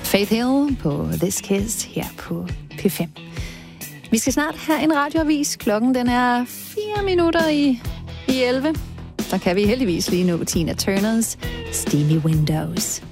Faith Hill på This Kiss her på P5. Vi skal snart have en radioavis. Klokken den er 4 minutter i 11. Der kan vi heldigvis lige nå Tina Turners Steamy Windows.